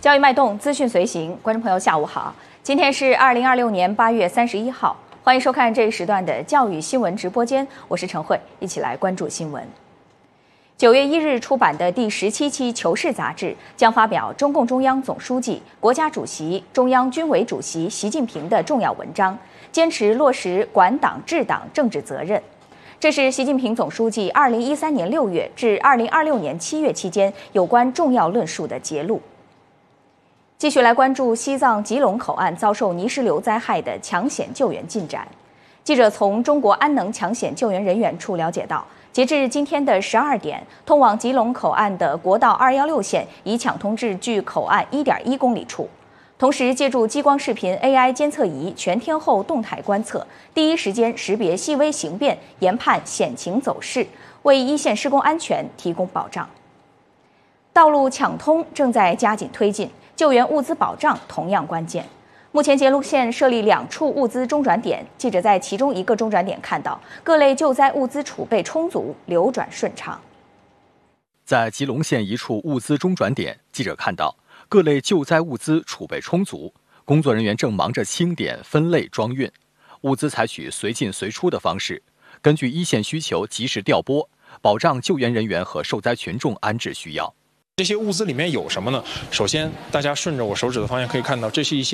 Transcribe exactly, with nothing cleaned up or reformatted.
教育脉动，资讯随行，观众朋友下午好，今天是二零二六年八月三十一号，欢迎收看这一时段的教育新闻直播间，我是陈慧，一起来关注新闻。九月一日出版的第十七期《求是》杂志将发表中共中央总书记、国家主席、中央军委主席习近平的重要文章，坚持落实管党治党政治责任。这是习近平总书记二零一三年六月至二零二六年七月期间有关重要论述的节录。继续来关注西藏吉隆口岸遭受泥石流灾害的抢险救援进展。记者从中国安能抢险救援人员处了解到，截至今天的十二点，通往吉隆口岸的国道二一六线已抢通至距口岸一点一公里处。同时，借助激光视频 A I 监测仪全天候动态观测，第一时间识别细微形变，研判险情走势，为一线施工安全提供保障。道路抢通正在加紧推进，救援物资保障同样关键。目前杰路县设立两处物资中转点，记者在其中一个中转点看到，各类救灾物资储备充足，流转顺畅。 在吉隆县一处物资中转点，记者看到各类救灾物资储备充足，工作人员正忙着清点、分类、装运。物资采取随进随出的方式，根据一线需求及时调拨，保障救援人员和受灾群众安置需要。 这些物资里面有什么呢？首先，大家顺着我手指的方向可以看到，这是一些